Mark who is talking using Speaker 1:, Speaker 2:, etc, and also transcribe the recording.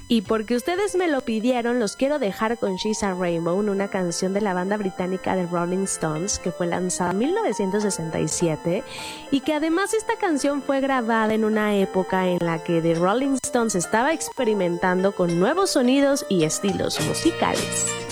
Speaker 1: Y porque ustedes me lo pidieron, los quiero dejar con She's a Rainbow, una canción de la banda británica de Rolling Stones que fue lanzada en 1967 y que además esta canción fue grabada en una época en la que The Rolling Stones estaba experimentando con nuevos sonidos y estilos musicales.